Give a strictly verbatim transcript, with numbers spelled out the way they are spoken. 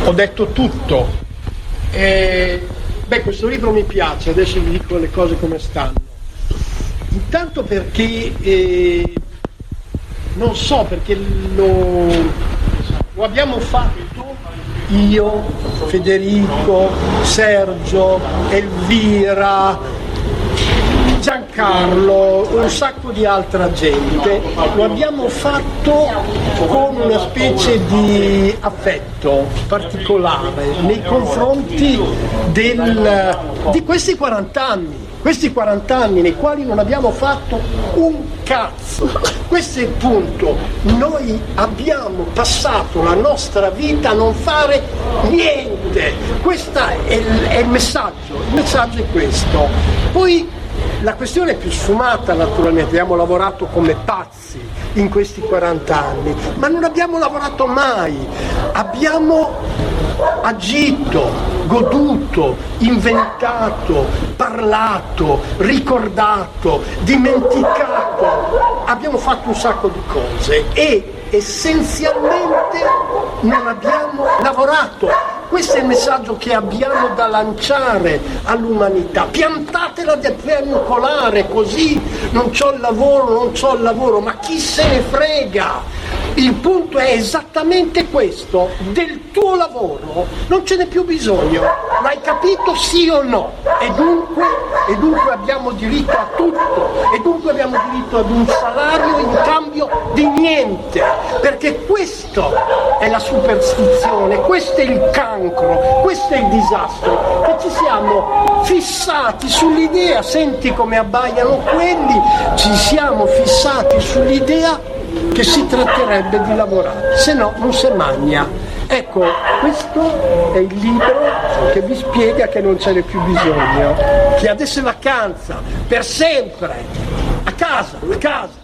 ho detto tutto. E, beh, questo libro mi piace, adesso vi dico le cose come stanno. Intanto perché eh, non so perché lo, lo abbiamo fatto io, Federico, Sergio, Elvira, Giancarlo, un sacco di altra gente, lo abbiamo fatto con una specie di affetto particolare nei confronti del, di questi quaranta anni. Questi quaranta anni nei quali non abbiamo fatto un cazzo. Questo è il punto. Noi abbiamo passato la nostra vita a non fare niente. Questo è il, è il messaggio. Il messaggio è questo. Poi la questione è più sfumata, naturalmente. Abbiamo lavorato come pazzi in questi quaranta anni, ma non abbiamo lavorato mai. Abbiamo agito, goduto, inventato, parlato, ricordato, dimenticato, abbiamo fatto un sacco di cose e essenzialmente non abbiamo lavorato. Questo è il messaggio che abbiamo da lanciare all'umanità. Piantatela di pernicolare, così non c'ho il lavoro, non c'ho il lavoro, ma chi se ne frega? Il punto è esattamente questo: del tuo lavoro non ce n'è più bisogno. L'hai capito, sì o no? E dunque, e dunque abbiamo diritto a tutto, e dunque abbiamo diritto ad un salario in cambio di niente, perché questo è la superstizione, questo è il cancro, questo è il disastro, che ci siamo fissati sull'idea, senti come abbaiano quelli, ci siamo fissati sull'idea che si tratterebbe di lavorare, se no non si magna. Ecco, questo è il libro che vi spiega che non ce n'è più bisogno, che adesso è vacanza, per sempre, a casa, a casa.